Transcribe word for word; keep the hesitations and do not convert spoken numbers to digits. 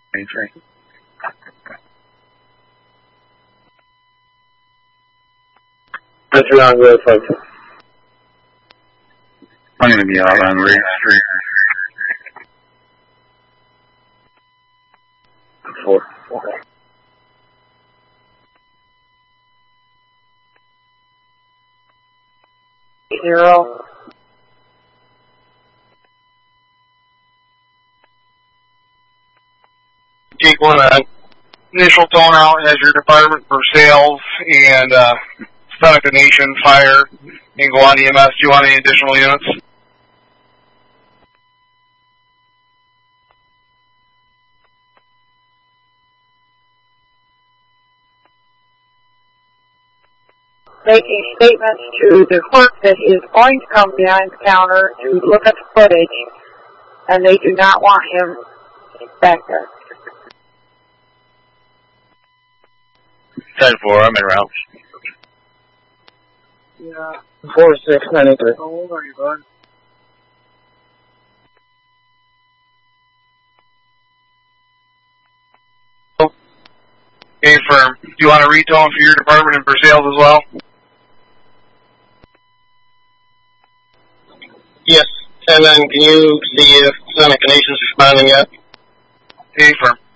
Mainframe. Enter on road, folks. I'm going to be out on Ray Street. Four. Okay. Zero. Take one uh, initial tone out as your department for sales and uh, Seneca Nation fire and go on E M S. Do you want any additional units? Making statements to the clerk that is going to come behind the counter to look at the footage, and they do not want him back there. ten four, I'm in route. Yeah. Four six ninety three. How old are you, bud? Okay, firm. Do you want a retone for your department and for sales as well? Yes. And then can you see if Seneca Nation's responding yet? Okay, firm.